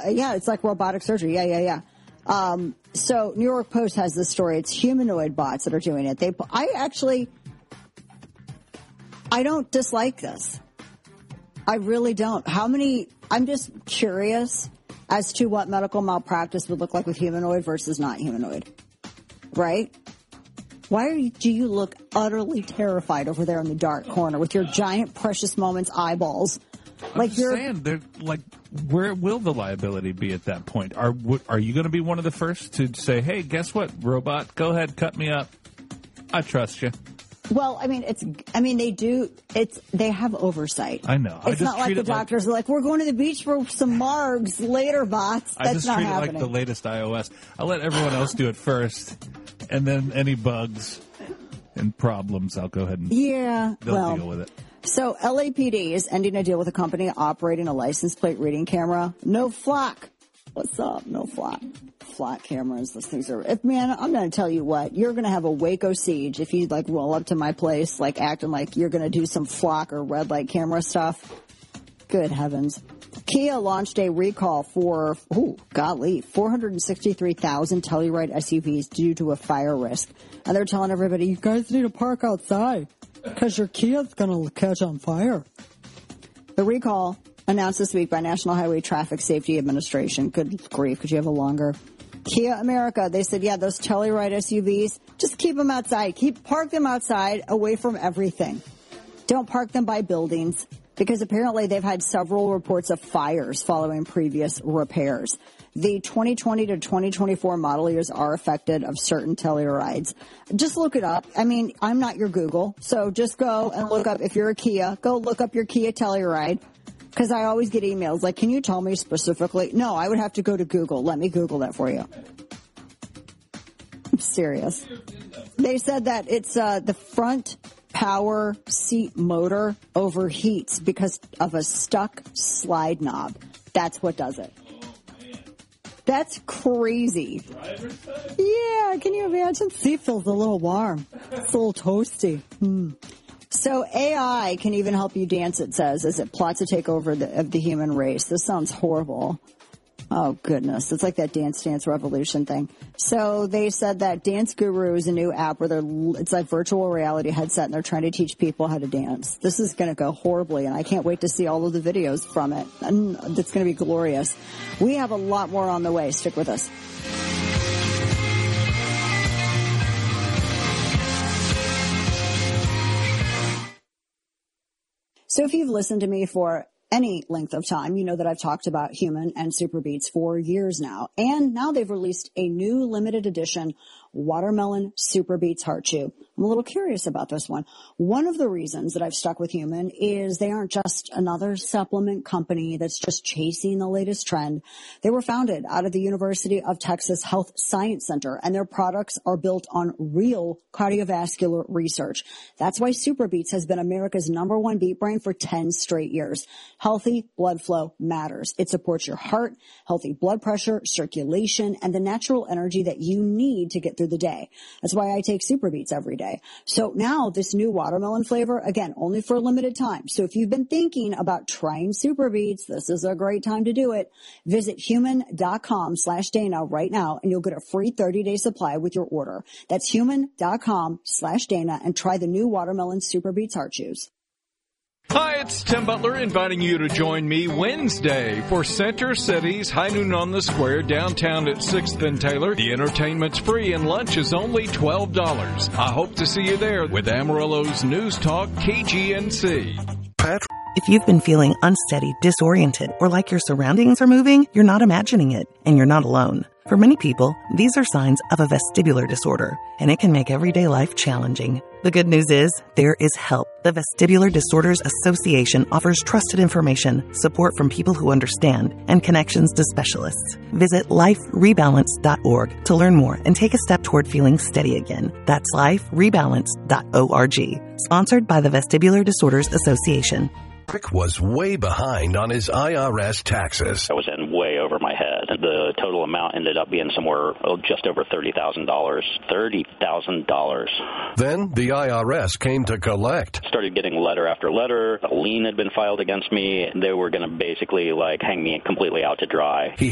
Yeah, it's like robotic surgery. Yeah. So New York Post has this story. It's humanoid bots that are doing it. I don't dislike this. I really don't. I'm just curious as to what medical malpractice would look like with humanoid versus not humanoid. Right? Do you look utterly terrified over there in the dark corner with your giant Precious Moments eyeballs? I'm just saying, where will the liability be at that point? Are you going to be one of the first to say, hey, guess what, robot? Go ahead, cut me up. I trust you. Well, they have oversight. I know. It's not like the doctors are like, we're going to the beach for some margs later, bots. That's not happening. I just treat it like the latest iOS. I'll let everyone else do it first, and then any bugs and problems, I'll go ahead and they'll deal with it. So LAPD is ending a deal with a company operating a license plate reading camera. No flock. What's up? No flock. Flock cameras. Those things are. Man, I'm going to tell you what. You're going to have a Waco siege if you roll up to my place acting like you're going to do some flock or red light camera stuff. Good heavens. Kia launched a recall for 463,000 Telluride SUVs due to a fire risk. And they're telling everybody, you guys need to park outside because your Kia's going to catch on fire. The recall announced this week by National Highway Traffic Safety Administration. Good grief, could you have a longer? Kia America, they said, those Telluride SUVs, just keep them outside. Park them outside away from everything. Don't park them by buildings because apparently they've had several reports of fires following previous repairs. The 2020 to 2024 model years are affected of certain Tellurides. Just look it up. I'm not your Google, so just go and look up, if you're a Kia, go look up your Kia Telluride. Because I always get emails like, can you tell me specifically? No, I would have to go to Google. Let me Google that for you. I'm serious. They said that it's the front power seat motor overheats because of a stuck slide knob. That's what does it. That's crazy. Yeah, can you imagine? Seat feels a little warm. It's a little toasty. So AI can even help you dance, it says, as it plots to take over of the human race. This sounds horrible. Oh, goodness. It's like that Dance Dance Revolution thing. So they said that Dance Guru is a new app where it's like virtual reality headset, and they're trying to teach people how to dance. This is going to go horribly, and I can't wait to see all of the videos from it. And it's going to be glorious. We have a lot more on the way. Stick with us. So if you've listened to me for any length of time, you know that I've talked about Human and Super Beets for years now. And now they've released a new limited edition Watermelon Super Beets Heart Chew. I'm a little curious about this one. One of the reasons that I've stuck with Human is they aren't just another supplement company that's just chasing the latest trend. They were founded out of the University of Texas Health Science Center, and their products are built on real cardiovascular research. That's why Super Beets has been America's #1 beet brand for 10 straight years. Healthy blood flow matters. It supports your heart, healthy blood pressure, circulation, and the natural energy that you need to get through the day. That's why I take Super Beets every day. So now this new watermelon flavor, again, only for a limited time. So if you've been thinking about trying Super Beets, this is a great time to do it. Visit human.com/Dana right now, and you'll get a free 30-day supply with your order. That's human.com/Dana, and try the new watermelon Super Beets Heart Chews. Hi, it's Tim Butler inviting you to join me Wednesday for Center City's High Noon on the Square downtown at 6th and Taylor. The entertainment's free and lunch is only $12. I hope to see you there with Amarillo's News Talk KGNC. If you've been feeling unsteady, disoriented, or like your surroundings are moving, you're not imagining it, and you're not alone. For many people, these are signs of a vestibular disorder, and it can make everyday life challenging. The good news is, there is help. The Vestibular Disorders Association offers trusted information, support from people who understand, and connections to specialists. Visit liferebalance.org to learn more and take a step toward feeling steady again. That's liferebalance.org. Sponsored by the Vestibular Disorders Association. Rick was way behind on his IRS taxes. I was in way over my head. The total amount ended up being somewhere just over $30,000. $30,000. Then the IRS came to collect. Started getting letter after letter. A lien had been filed against me. They were going to basically hang me completely out to dry. He